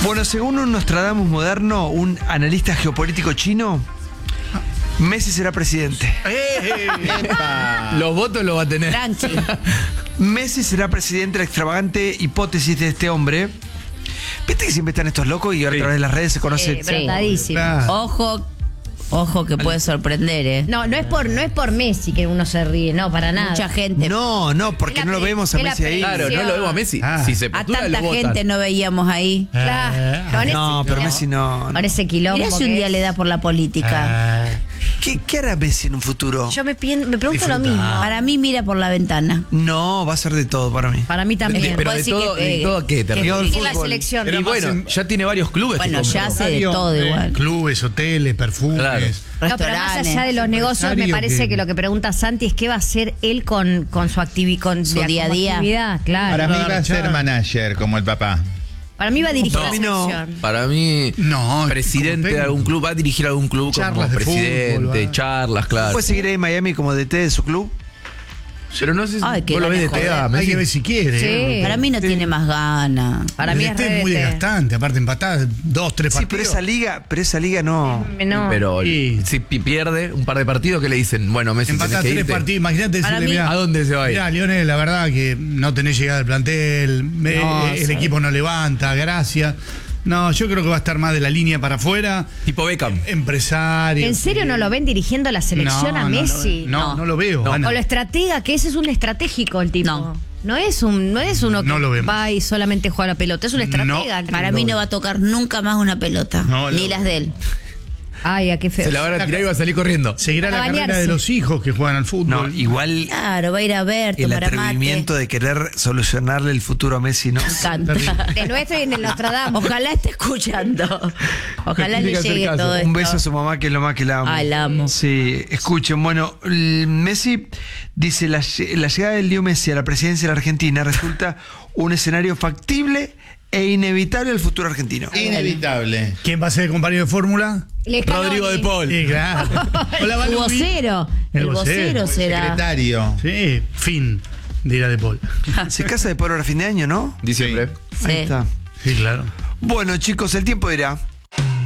Bueno, según un Nostradamus moderno, un analista geopolítico chino, Messi será presidente. Los votos los va a tener. Tranqui. Messi será presidente, la extravagante hipótesis de este hombre. Viste que siempre están estos locos y ahora a través de las redes se conoce. Brotadísimo. Claro. Ojo que puede sorprender, ¿eh? No es por Messi que uno se ríe, no, para nada. Mucha gente. No, porque no lo vemos a es la Messi ahí. Claro, no lo vemos a Messi. Si se A postula, tanta lo votan. gente no veíamos ahí. Claro, con ese No, pero quilombo. Messi no. Con ese quilombo. Mirá si un que día es. le da por la política. ¿Qué hará Messi en un futuro? Yo me pregunto Disfruta. lo mismo. Para mí mira por la ventana. No, va a ser de todo para mí. Para mí también. Pero Puedo de decir todo, que ¿de pegue. todo a qué? ¿Te Que refieres? al En la fútbol. selección. Era Y más bueno, ya tiene varios clubes. Bueno, ya hace de todo igual. Clubes, hoteles, perfumes. Claro. No, pero más allá de los negocios, me parece que lo que pregunta Santi es qué va a hacer él con su actividad, Su día a día. Claro. Para mí va a Claro. ser manager como el papá. Para mí va a dirigir Para la mí no. selección. Para mí, No, presidente como de algún club, va a dirigir algún club como Charlas de presidente, fútbol, va. charlas, claro. ¿Puede seguir ahí en Miami como DT de su club? Pero no sé si Ay, qué vos lo ves de ganas, TEA, joder. Hay Messi. que ver si quiere. Sí. Para mí no tiene más ganas. Para mí es es muy re desgastante. Aparte, empatadas 2, 3 Sí, pero partidos. esa liga no. No. Pero Sí. si pierde un par de partidos, ¿qué le dicen? Bueno, Messi tenés Empatar que 3 irte. partidos. Imagínate Para decirle, mí- mirá, ¿A dónde se va a ir? mirá, Lionel, la verdad que no tenés llegada al plantel, el sí. equipo no levanta, gracias. No, yo creo que va a estar más de la línea para afuera. Tipo Beckham. Empresario. ¿En serio no lo ven dirigiendo la selección a Messi? No lo veo. No. Ana. O lo estratega, que ese es un estratégico el tipo. No es uno que No lo vemos. va y solamente juega la pelota, es un estratega. Para mí no va a tocar nunca más una pelota. No, ni no. las de él. Ay, a qué feo. Se la van a tirar y va a salir corriendo. Seguirá la Para carrera bañarse. de los hijos que juegan al fútbol. No, igual Claro, va a ir a ver, el tomar mate. atrevimiento de querer solucionarle el futuro a Messi, ¿no? Me encanta. De nuestro y en el Nostradamus. Ojalá esté escuchando. Ojalá Tiene le que hacer llegue caso. todo esto. Un beso a su mamá, que es lo más que la amo. Ay, la amo. Sí, escuchen, bueno, Messi dice, la llegada del Leo Messi a la presidencia de la Argentina resulta un escenario factible e inevitable al futuro argentino. Inevitable. ¿Quién va a ser el compañero de fórmula? Rodrigo de Paul. Sí, claro. Hola, El Balubi. vocero. El vocero será. Secretario. Sí, fin, dirá de Paul. Se casa de Paul ahora a fin de año, ¿no? Diciembre. Ahí Sí. está. Sí, claro. Bueno, chicos, el tiempo dirá.